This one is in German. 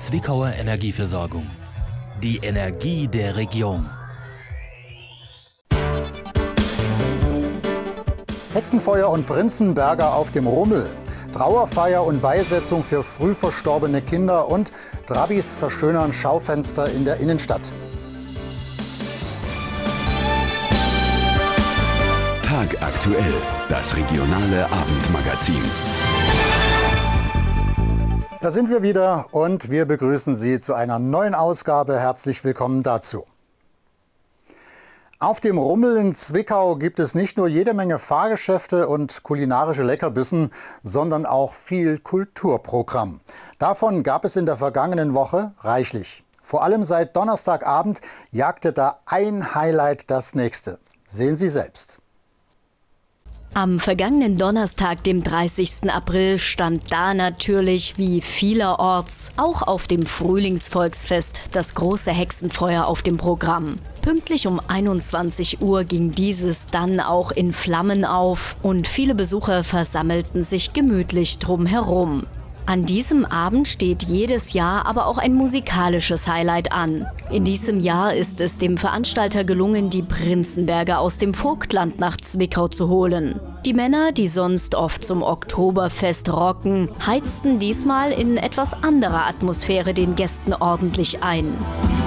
Zwickauer Energieversorgung. Die Energie der Region. Hexenfeuer und Prinzenberger auf dem Rummel. Trauerfeier und Beisetzung für früh verstorbene Kinder und Trabis verschönern Schaufenster in der Innenstadt. Tagaktuell, das regionale Abendmagazin. Da sind wir wieder und wir begrüßen Sie zu einer neuen Ausgabe. Herzlich willkommen dazu. Auf dem Rummel in Zwickau gibt es nicht nur jede Menge Fahrgeschäfte und kulinarische Leckerbissen, sondern auch viel Kulturprogramm. Davon gab es in der vergangenen Woche reichlich. Vor allem seit Donnerstagabend jagte da ein Highlight das nächste. Sehen Sie selbst. Am vergangenen Donnerstag, dem 30. April, stand da natürlich, wie vielerorts, auch auf dem Frühlingsvolksfest, das große Hexenfeuer auf dem Programm. Pünktlich um 21 Uhr ging dieses dann auch in Flammen auf und viele Besucher versammelten sich gemütlich drumherum. An diesem Abend steht jedes Jahr aber auch ein musikalisches Highlight an. In diesem Jahr ist es dem Veranstalter gelungen, die Prinzenberger aus dem Vogtland nach Zwickau zu holen. Die Männer, die sonst oft zum Oktoberfest rocken, heizten diesmal in etwas anderer Atmosphäre den Gästen ordentlich ein.